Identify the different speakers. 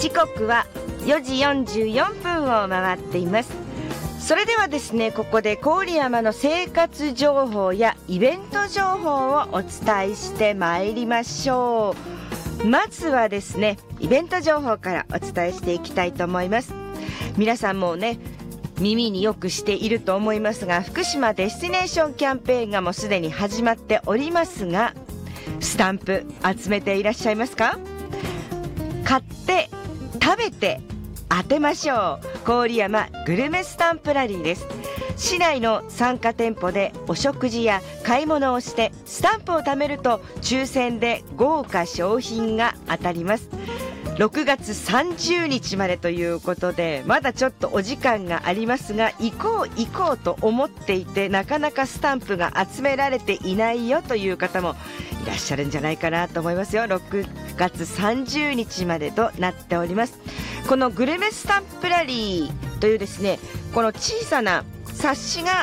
Speaker 1: 時刻は4時44分を回っています。それではですね、ここで郡山の生活情報やイベント情報をお伝えしてまいりましょう。まずはですね、イベント情報からお伝えしていきたいと思います。皆さんもね、耳によくしていると思いますが、福島デスティネーションキャンペーンがもうすでに始まっておりますが、スタンプ集めていらっしゃいますか？買って食べて当てましょう。郡山グルメスタンプラリーです。市内の参加店舗でお食事や買い物をしてスタンプを貯めると抽選で豪華商品が当たります。6月30日までということで、まだちょっとお時間がありますが、行こうと思っていてなかなかスタンプが集められていないよという方もいらっしゃるんじゃないかなと思いますよ。6月30日までとなっております。このグルメスタンプラリーというですね、この小さな冊子が